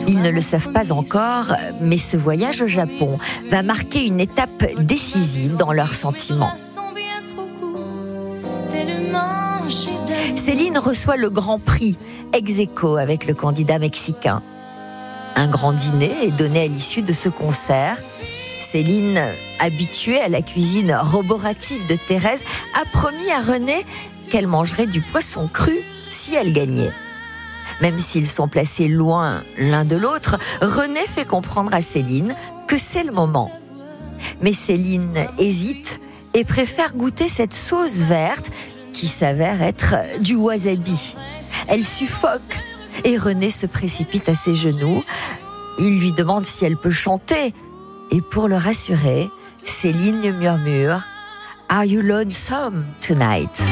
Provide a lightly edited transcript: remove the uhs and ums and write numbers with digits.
Ils ne le savent pas encore, mais ce voyage au Japon va marquer une étape décisive dans leurs sentiments. Céline reçoit le grand prix, ex-aequo avec le candidat mexicain. Un grand dîner est donné à l'issue de ce concert. Céline, habituée à la cuisine roborative de Thérèse, a promis à René qu'elle mangerait du poisson cru si elle gagnait. Même s'ils sont placés loin l'un de l'autre, René fait comprendre à Céline que c'est le moment. Mais Céline hésite et préfère goûter cette sauce verte qui s'avère être du wasabi. Elle suffoque et René se précipite à ses genoux. Il lui demande si elle peut chanter. Et pour le rassurer, Céline lui murmure « Are you lonesome tonight ?»